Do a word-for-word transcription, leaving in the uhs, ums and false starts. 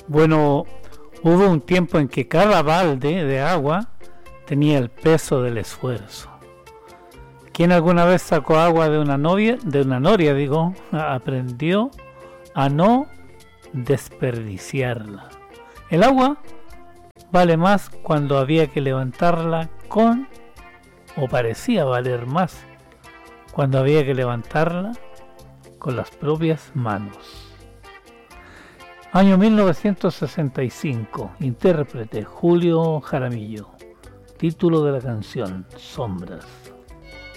Bueno, hubo un tiempo en que cada balde de agua tenía el peso del esfuerzo. ¿Quién alguna vez sacó agua de una novia, de una noria, digo, aprendió a no desperdiciarla? El agua vale más cuando había que levantarla con, o parecía valer más, cuando había que levantarla con las propias manos. Año mil novecientos sesenta y cinco, intérprete Julio Jaramillo, título de la canción, Sombras.